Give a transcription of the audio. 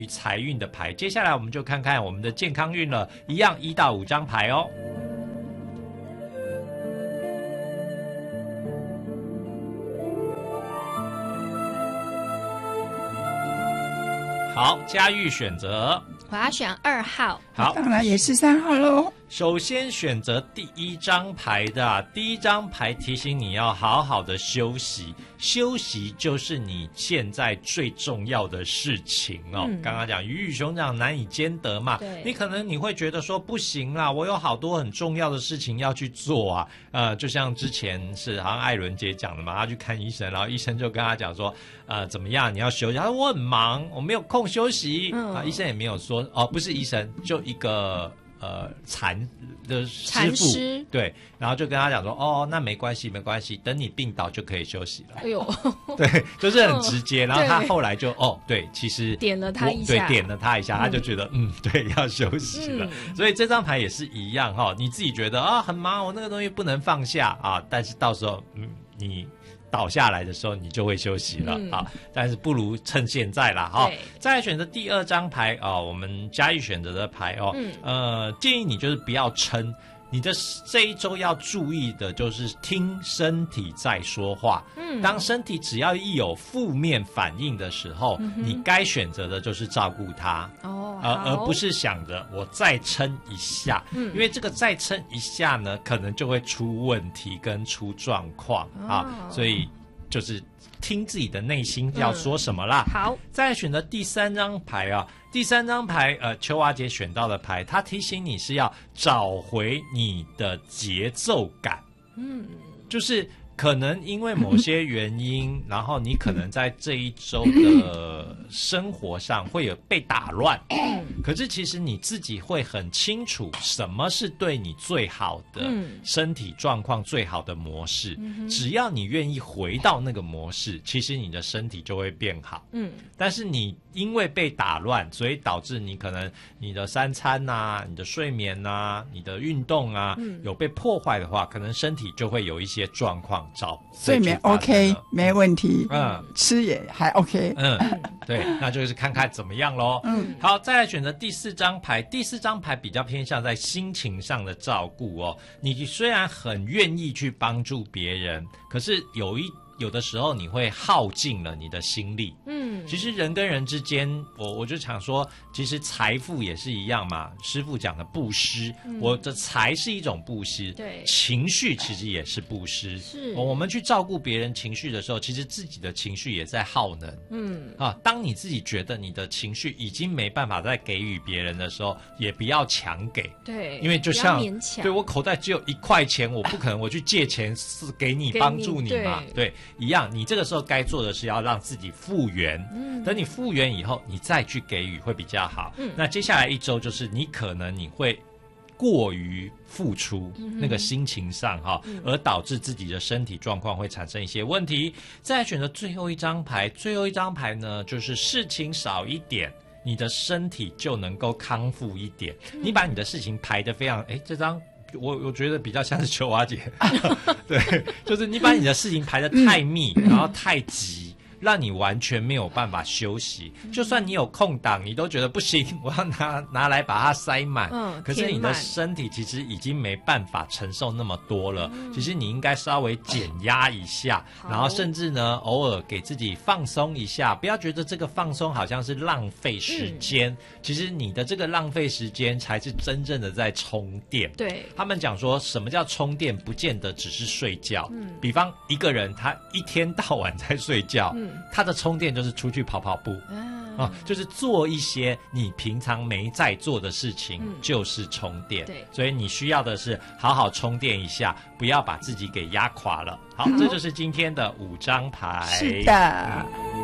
财运的牌。接下来我们就看看我们的健康运了，一样1到5张牌哦。好，嘉玉选择， 我要选2号。 好， 当然也是3号喽。 首先选择第1张牌的，第1张牌提醒你要好好的休息，休息就是你现在最重要的事情哦。刚刚讲鱼与熊掌难以兼得嘛，你可能你会觉得说不行啦，我有好多很重要的事情要去做啊，就像之前是好像艾伦姐讲的嘛，她去看医生，然后医生就跟她讲说，怎么样你要休息，她说我很忙，我没有空休息，医生也没有说不是医生，就一个。禅的师傅，对，然后就跟他讲说，那没关系，没关系，等你病倒就可以休息了。 哎呦， 对，就是很直接。然后他后来就，对，其实点了他一下， 对，点了他一下，他就觉得，对，要休息了。所以这张牌也是一样哈，你自己觉得很忙，我那个东西不能放下啊，但是到时候，你倒下来的时候，你就会休息了啊。但是不如趁现在啦哈。再来选择第2张牌我们嘉义选择的牌建议你就是不要撑。你的这一周要注意的就是听身体在说话。当身体只要一有负面反应的时候，你该选择的就是照顾它而不是想着我再撑一下，因为这个再撑一下呢，可能就会出问题跟出状况所以就是听自己的内心要说什么啦。 好， 再来选择第3张牌第3张牌秋娃姐选到的牌，它提醒你是要找回你的节奏感。就是可能因为某些原因，然后你可能在这一周的生活上会有被打乱，可是其实你自己会很清楚什么是对你最好的身体状况最好的模式。只要你愿意回到那个模式，其实你的身体就会变好。但是你因为被打乱，所以导致你可能你的3餐你的睡眠你的运动有被破坏的话，可能身体就会有一些状况。 睡眠 OK 没问题，吃也还 OK， 对，那就是看看怎么样咯。好，再来选择第4张牌。第4张牌比较偏向在心情上的照顾你虽然很愿意去帮助别人，可是有的时候你会耗尽了你的心力。其实人跟人之间，我就想说，其实财富也是一样嘛。师父讲的布施，我的财是一种布施， 对， 情绪其实也是布施。我们去照顾别人情绪的时候，其实自己的情绪也在耗能。当你自己觉得你的情绪已经没办法再给予别人的时候，也不要强给。 对， 因为就像对我口袋只有1块钱，我不可能我去借钱是给你帮助你嘛。对，一样，你这个时候该做的是要让自己复原。等你复原以后，你再去给予会比较好。那接下来1周就是你可能你会过于付出，那个心情上而导致自己的身体状况会产生一些问题。再来选择最后一张牌，最后一张牌呢，就是事情少一点，你的身体就能够康复一点。你把你的事情排得非常，这张我觉得比较像是秋娃姐，对，就是你把你的事情排得太密，然后太急，让你完全没有办法休息。就算你有空档，你都觉得不行，我要拿来把它塞满。可是你的身体其实已经没办法承受那么多了。其实你应该稍微减压一下，然后甚至呢，偶尔给自己放松一下，不要觉得这个放松好像是浪费时间。其实你的这个浪费时间才是真正的在充电。 对， 他们讲说什么叫充电，不见得只是睡觉。比方一个人他一天到晚在睡觉，他的充电就是出去跑跑步。就是做一些你平常没在做的事情，就是充电。对，所以你需要的是好好充电一下，不要把自己给压垮了。好，这就是今天的5张牌。 是的。